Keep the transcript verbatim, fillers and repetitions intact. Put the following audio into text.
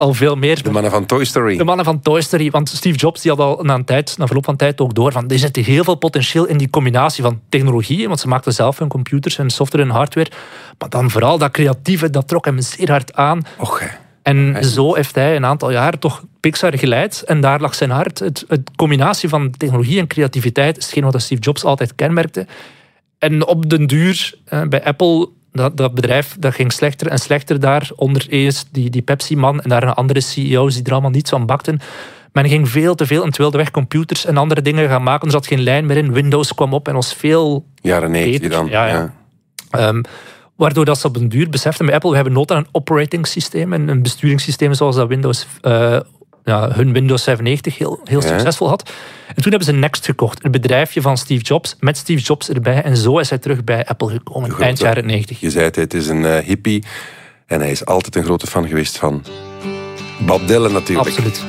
al veel meer. De mannen van Toy Story. De mannen van Toy Story. Want Steve Jobs die had al na, een tijd, na verloop van tijd ook door van er zit heel veel potentieel in die combinatie van technologieën, want ze maakten zelf hun computers en software en hardware. Maar dan vooral dat creatieve, dat trok hem zeer hard aan. Och, en zo heeft hij een aantal jaar toch Pixar geleid. En daar lag zijn hart. Het, het combinatie van technologie en creativiteit is hetgeen wat Steve Jobs altijd kenmerkte. En op den duur, eh, bij Apple, dat, dat bedrijf dat ging slechter en slechter daar. Onder eerst die, die Pepsi-man en daar een andere C E O's die er allemaal niets van bakten. Men ging veel te veel en het wilde weg computers en andere dingen gaan maken. Er zat geen lijn meer in. Windows kwam op en was veel jaren negentig dan. Ja, ja. Ja. Um, waardoor dat ze op den duur beseften bij Apple, we hebben nood aan een operating systeem en een besturingssysteem zoals dat Windows, uh, ja, hun Windows zevenennegentig heel, heel ja. succesvol had. En toen hebben ze Next gekocht, een bedrijfje van Steve Jobs, met Steve Jobs erbij. En zo is hij terug bij Apple gekomen, eind jaren negentig. Je zei het, het is een uh, hippie en hij is altijd een grote fan geweest van Bob Dylan natuurlijk. Absoluut.